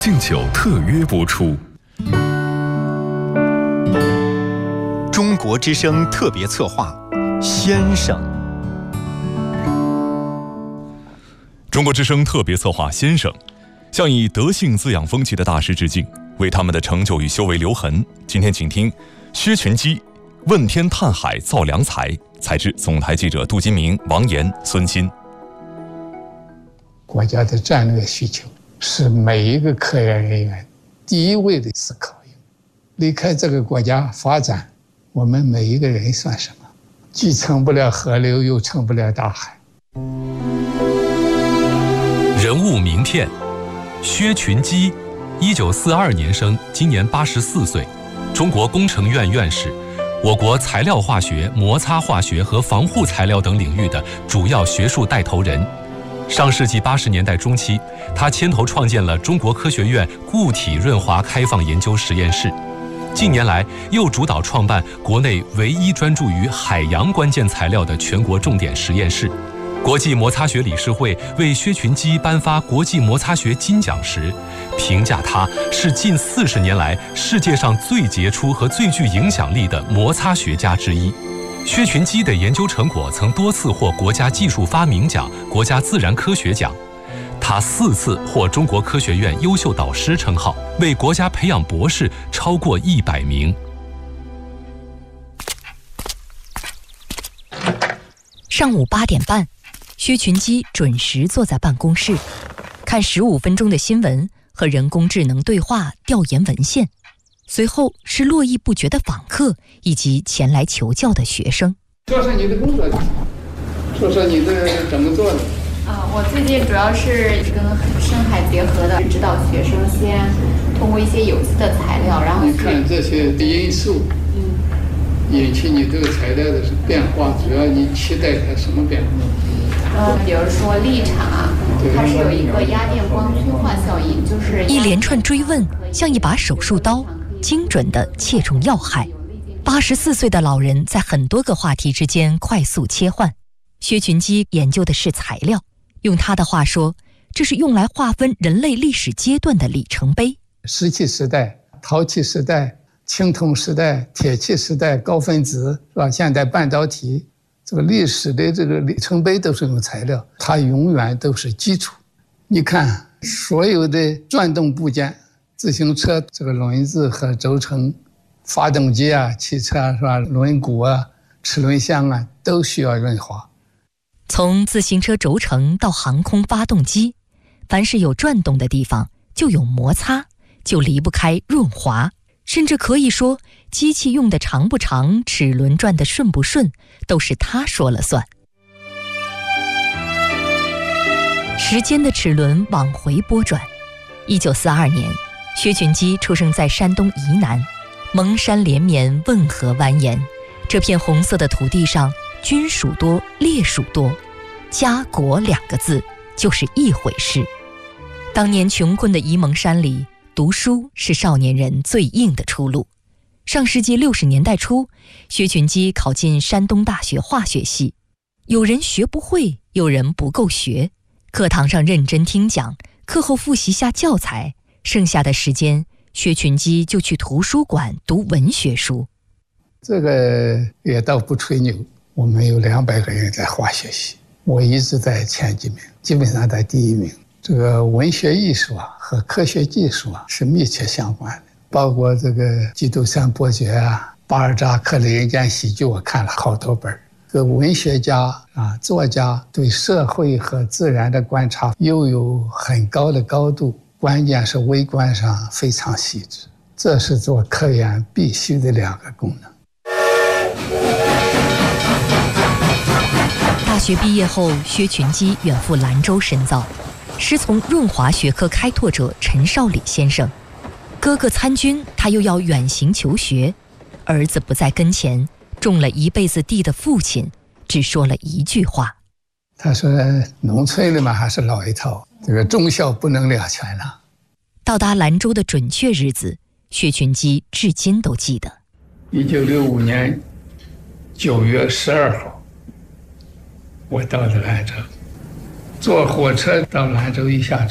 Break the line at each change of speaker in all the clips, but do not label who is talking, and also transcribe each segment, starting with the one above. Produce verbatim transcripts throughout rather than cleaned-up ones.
敬酒特约播出。
中国之声特别策划，先生。
中国之声特别策划，先生，向以德性滋养风气的大师致敬，为他们的成就与修为留痕。今天请听薛群基问天探海造良才，采制总台记者杜金明、王岩、孙鑫。
国家的战略需求是每一个科研人员第一位的思考。离开这个国家发展，我们每一个人算什么？既成不了河流，又成不了大海。
人物名片：薛群基，一九四二年生，今年八十四岁，中国工程院院士，我国材料化学、摩擦化学和防护材料等领域的主要学术带头人。上世纪八十年代中期，他牵头创建了中国科学院固体润滑开放研究实验室。近年来，又主导创办国内唯一专注于海洋关键材料的全国重点实验室。国际摩擦学理事会为薛群基颁发国际摩擦学金奖时，评价他是近四十年来世界上最杰出和最具影响力的摩擦学家之一。薛群基的研究成果曾多次获国家技术发明奖、国家自然科学奖。他四次获中国科学院优秀导师称号，为国家培养博士超过一百名。
上午八点半，薛群基准时坐在办公室，看十五分钟的新闻和人工智能对话调研文献，随后是络绎不绝的访客以及前来求教的学生。
说说你的工作，说说你的怎么做的。
啊，我最近主要是跟深海结合的，指导学生先通过一些有机的材料，然后
你看这些因素，嗯，引起你这个材料的变化，主要你期待它什么变化？
呃，比如说立场啊，它是有一个压电光催化效应，就是
一连串追问像一把手术刀，精准地切中要害。八十四岁的老人在很多个话题之间快速切换。薛群基研究的是材料。用他的话说，这是用来划分人类历史阶段的里程碑。
石器时代、陶器时代、青铜时代、铁器时代、高分子，是吧？现代半导体，这个历史的这个里程碑都是用材料，它永远都是基础。你看，所有的转动部件，自行车这个轮子和轴承，发动机啊、汽车啊，是吧？轮毂啊、齿轮箱啊，都需要润滑。
从自行车轴承到航空发动机，凡是有转动的地方就有摩擦，就离不开润滑。甚至可以说，机器用的长不长，齿轮转的顺不顺，都是他说了算。时间的齿轮往回拨转。一九四二年，薛群基出生在山东沂南，蒙山连绵，汶河蜿蜒，这片红色的土地上，军属多，烈属多，家国两个字就是一回事。当年穷困的沂蒙山里，读书是少年人最硬的出路。上世纪六十年代初，薛群基考进山东大学化学系，有人学不会，有人不够学，课堂上认真听讲，课后复习下教材，剩下的时间，薛群基就去图书馆读文学书。
这个也倒不吹牛。我们有两百个人在化学系，我一直在前几名，基本上在第一名。这个文学艺术啊和科学技术啊是密切相关的，包括这个《基督山伯爵》啊、巴尔扎克的人间喜剧，我看了好多本。这个文学家啊、作家对社会和自然的观察又有很高的高度，关键是微观上非常细致，这是做科研必须的两个功能。
大学毕业后，薛群基远赴兰州深造，师从润滑学科开拓者陈少礼先生。哥哥参军，他又要远行求学，儿子不在跟前，种了一辈子地的父亲只说了一句话：
他说农村的嘛还是老一套，这个忠孝不能两全了。
到达兰州的准确日子，薛群基至今都记得。
一九六五年九月十二号。我到了兰州，坐火车到兰州，一下车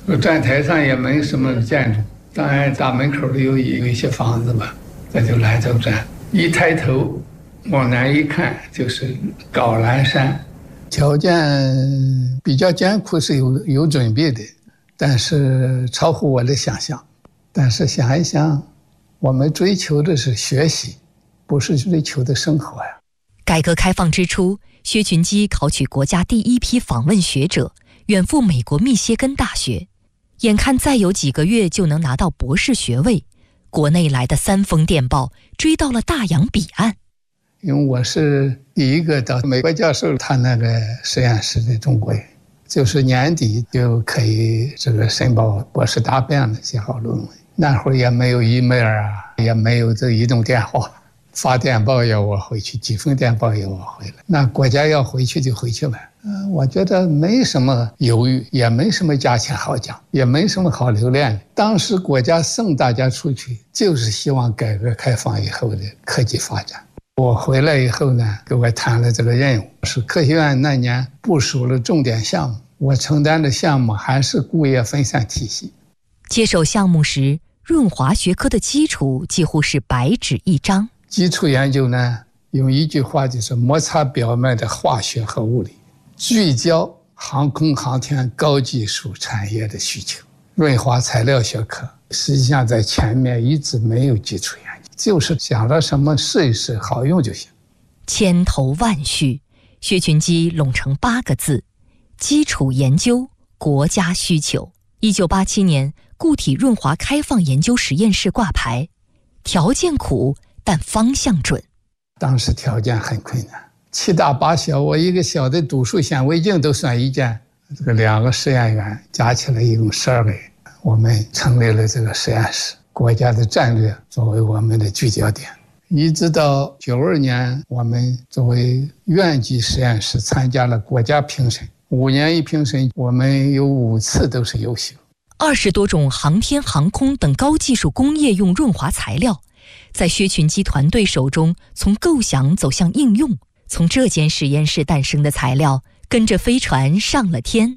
站台上也没什么建筑，当然大门口里有有一些房子吧，这就兰州站。一抬头往南一看就是高兰山，条件比较艰苦，是有有准备的，但是超乎我的想象。但是想一想，我们追求的是学习，不是追求的生活呀。
改革开放之初，薛群基考取国家第一批访问学者，远赴美国密歇根大学，眼看再有几个月就能拿到博士学位，国内来的三封电报追到了大洋彼岸。
因为我是第一个到美国教授他那个实验室的中国人，就是年底就可以这个申报博士答辩了，写好论文。那会儿也没有 email 啊，也没有这移动电话，发电报要我回去，几封电报要我回来。那国家要回去就回去了。嗯，我觉得没什么犹豫，也没什么价钱好讲，也没什么好留恋的。当时国家送大家出去，就是希望改革开放以后的科技发展。我回来以后呢，给我谈了这个任务，是科学院那年部署了重点项目，我承担的项目还是固液分散体系。
接手项目时，润滑学科的基础几乎是白纸一张。
基础研究呢，用一句话就是摩擦表面的化学和物理，聚焦航空航天高技术产业的需求。润滑材料学科实际上在前面一直没有基础研究，就是想到什么试一试好用就行。
千头万绪，薛群基拢成八个字：基础研究，国家需求。一九八七年，固体润滑开放研究实验室挂牌，条件苦，但方向准。
当时条件很困难，七大八小，我一个小的读数显微镜都算一件，这个两个实验员加起来一共十二个人，我们成立了这个实验室，国家的战略作为我们的聚焦点。一直到九二年，我们作为院级实验室参加了国家评审，五年一评审，我们有五次都是优秀。
二十多种航天航空等高技术工业用润滑材料，在薛群基团队手中从构想走向应用，从这间实验室诞生的材料跟着飞船上了天。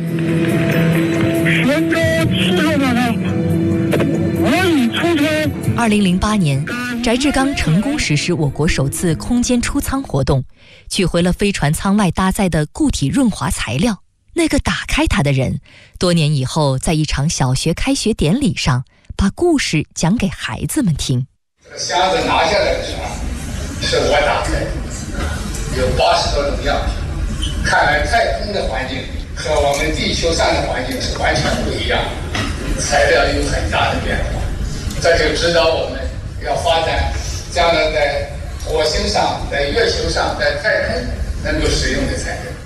旋舟七号马上，我已出舱。
二零零八年，翟志刚成功实施我国首次空间出舱活动，取回了飞船舱外搭载的固体润滑材料。那个打开它的人，多年以后在一场小学开学典礼上，把故事讲给孩子们听。
这个箱子拿下来的时候，是我打开的，有八十多种样品。看来太空的环境和我们地球上的环境是完全不一样的，材料有很大的变化。这就指导我们要发展将来在火星上、在月球上、在太空能够使用的材料。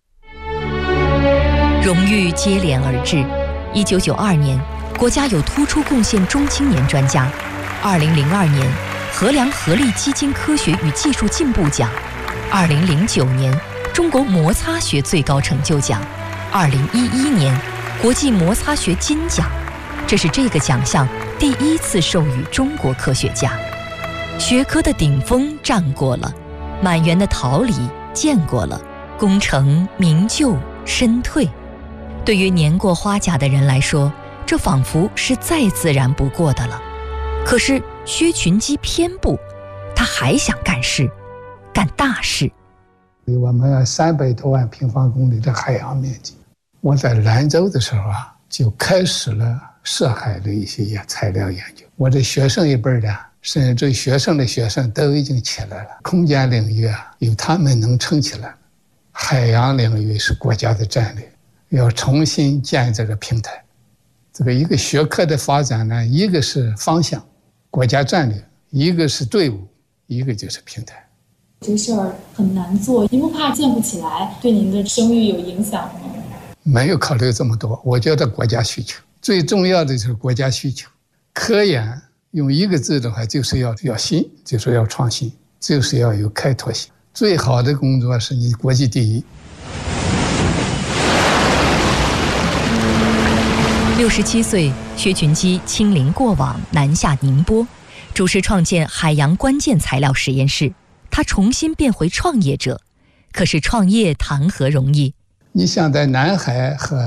荣誉接连而至。一九九二年，国家有突出贡献中青年专家；二零零二年，衡量合力基金科学与技术进步奖；二零零九年，中国摩擦学最高成就奖；二零一一年，国际摩擦学金奖。这是这个奖项第一次授予中国科学家。学科的顶峰站过了，满园的桃李见过了，功成名就身退。对于年过花甲的人来说，这仿佛是再自然不过的了。可是薛群基偏不，他还想干事，干大事。
我们有三百多万平方公里的海洋面积。我在兰州的时候啊，就开始了涉海的一些材料研究。我的学生一辈的，甚至学生的学生都已经起来了。空间领域啊，有他们能撑起来。海洋领域是国家的战略，要重新建这个平台。这个一个学科的发展呢，一个是方向，国家战略，一个是队伍，一个就是平台。
这事儿很难做，您不怕建不起来，对您的声誉有影响吗？
没有考虑这么多，我觉得国家需求最重要的就是国家需求。科研用一个字的话，就是要要新，就是要创新，就是要有开拓性。最好的工作是你国际第一。
六十七岁，薛群基亲临过往，南下宁波，主持创建海洋关键材料实验室。他重新变回创业者，可是创业谈何容易？
你想在南海和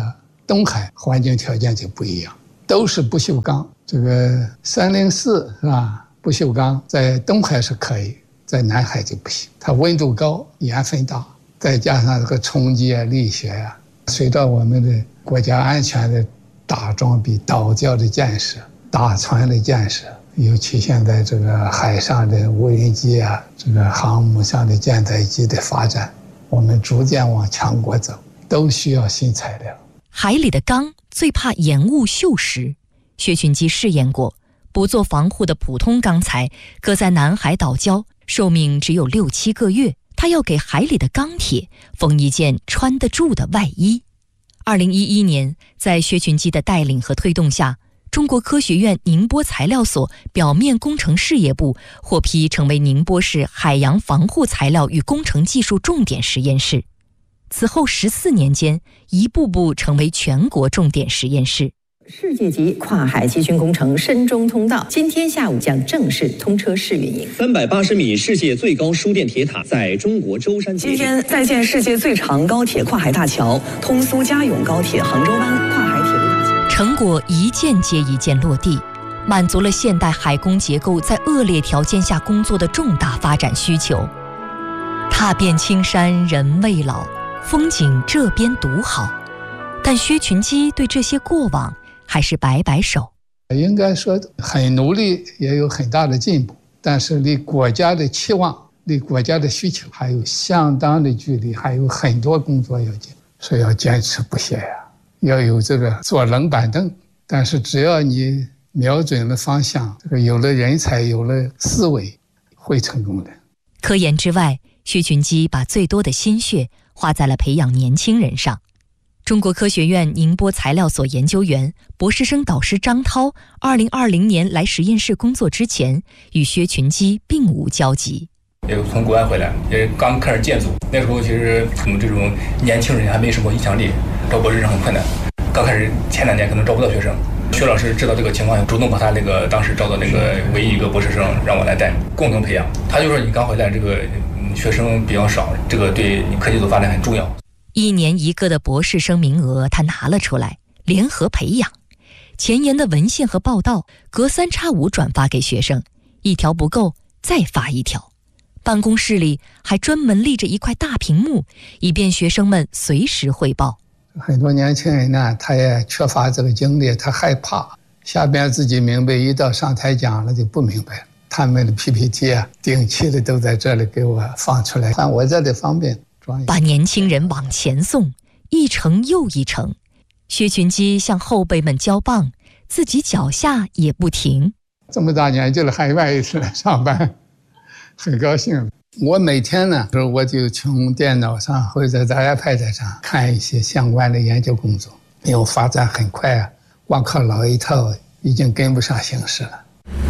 东海环境条件就不一样，都是不锈钢。这个三零四是吧？不锈钢在东海是可以，在南海就不行，它温度高，盐分大，再加上这个冲击啊、力学啊，随着我们的国家安全的大装备、岛礁的建设、大船的建设，尤其现在这个海上的无人机啊，这个航母上的舰载机的发展，我们逐渐往强国走，都需要新材料。
海里的钢最怕盐雾锈蚀，薛群基试验过，不做防护的普通钢材搁在南海岛礁，寿命只有六七个月。他要给海里的钢铁缝一件穿得住的外衣。二零一一年，在薛群基的带领和推动下，中国科学院宁波材料所表面工程事业部获批成为宁波市海洋防护材料与工程技术重点实验室。此后十四年间，一步步成为全国重点实验室。
世界级跨海集群工程深中通道今天下午将正式通车试运营。
三百八十米世界最高输电铁塔在中国舟山
今天再建世界最长高铁跨海大桥——通苏嘉甬高铁杭州湾跨海铁路大桥。
成果一件接一件落地，满足了现代海工结构在恶劣条件下工作的重大发展需求。踏遍青山人未老，风景这边独好。但薛群基对这些过往还是摆摆手，
应该说很努力，也有很大的进步，但是离国家的期望、离国家的需求还有相当的距离，还有很多工作要紧，所以要坚持不懈呀，要有这个坐冷板凳。但是只要你瞄准了方向，这个有了人才，有了思维，会成功的。
科研之外，薛群基把最多的心血花在了培养年轻人上。中国科学院宁波材料所研究员、博士生导师张涛，二零二零年来实验室工作之前，与薛群基并无交集。
也从国外回来，也刚开始建组，那时候其实我们这种年轻人还没什么影响力，招博士生很困难。刚开始前两年可能招不到学生，薛老师知道这个情况，主动把他那个当时招的那个唯一一个博士生让我来带，共同培养。他就说你刚回来，这个学生比较少，这个对你科技组发展很重要。
一年一个的博士生名额他拿了出来，联合培养。前沿的文献和报道隔三差五转发给学生，一条不够再发一条。办公室里还专门立着一块大屏幕，以便学生们随时汇报。
很多年轻人呢，他也缺乏这个经历，他害怕下边自己明白，一到上台讲了就不明白了。他们的 P P T 啊，定期的都在这里给我放出来，看我这里方便。
把年轻人往前送，一程又一程。薛群基向后辈们交棒，自己脚下也不停。
这么大年纪了，还愿意出来上班，很高兴。我每天呢，我就从电脑上或者在 iPad 上看一些相关的研究工作，因为发展很快啊，光靠老一套已经跟不上形势了。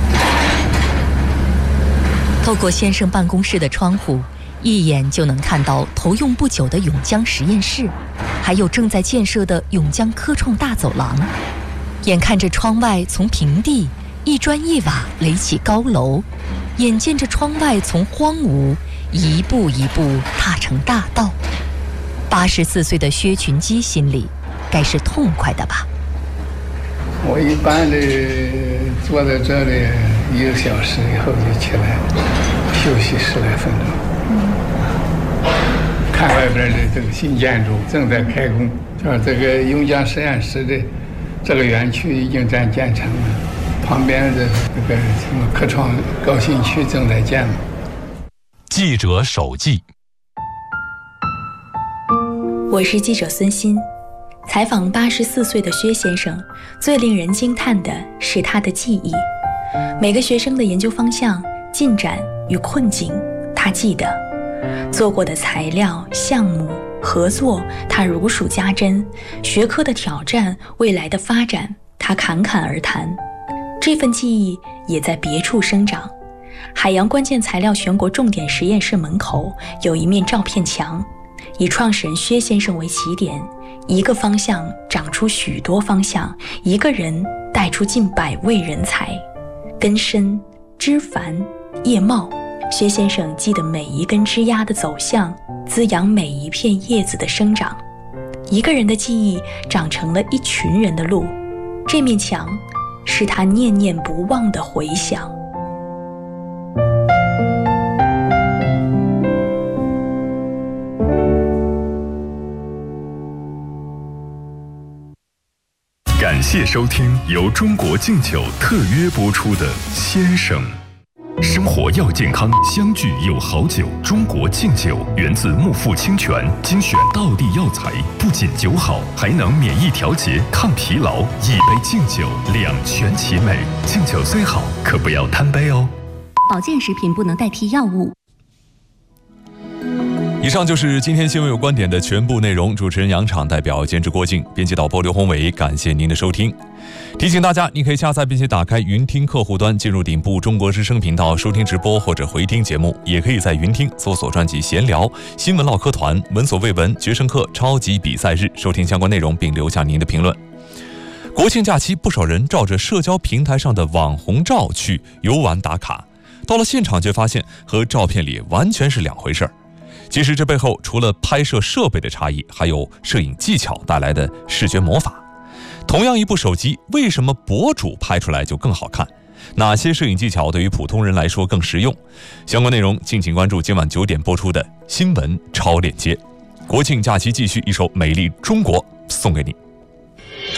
透过先生办公室的窗户，一眼就能看到投用不久的永江实验室，还有正在建设的永江科创大走廊。眼看着窗外从平地一砖一瓦垒起高楼，眼见着窗外从荒芜一步一步踏成大道，八十四岁的薛群基心里该是痛快的吧。
我一般的坐在这里一个小时以后就起来休息十来分钟，看外边的这个新建筑正在开工，像这个永江实验室的这个园区已经在建成了，旁边的这个什么科创高新区正在建了。
记者手记。
我是记者孙鑫。采访八十四岁的薛先生，最令人惊叹的是他的记忆。每个学生的研究方向、进展与困境，他记得；做过的材料、项目、合作，他如数家珍；学科的挑战、未来的发展，他侃侃而谈。这份记忆也在别处生长。海洋关键材料全国重点实验室门口有一面照片墙，以创始人薛先生为起点，一个方向长出许多方向，一个人带出近百位人才。根深枝繁叶茂，薛先生记得每一根枝丫的走向，滋养每一片叶子的生长。 一个人的记忆长成了一群人的路，这面墙是他念念不忘的回响。
感谢收听由中国敬酒特约播出的《先生》。生活要健康，相聚有好酒。中国敬酒源自木富清泉，精选道地药材，不仅酒好，还能免疫调节、抗疲劳。一杯敬酒，两全其美。敬酒虽好，可不要贪杯哦。
保健食品不能代替药物。
以上就是今天新闻有观点的全部内容。主持人杨昶，代表监制郭靖，编辑导播刘宏伟，感谢您的收听。提醒大家，你可以下载并且打开云听客户端，进入顶部中国之声频道收听直播或者回听节目，也可以在云听搜索专辑闲聊、新闻唠嗑团、闻所未闻、决胜课、超级比赛日，收听相关内容并留下您的评论。国庆假期，不少人照着社交平台上的网红照去游玩打卡，到了现场却发现和照片里完全是两回事儿。其实这背后除了拍摄设备的差异，还有摄影技巧带来的视觉魔法。同样一部手机，为什么博主拍出来就更好看？哪些摄影技巧对于普通人来说更实用？相关内容敬请关注今晚九点播出的新闻超链接。国庆假期继续，一首《美丽中国》送给你。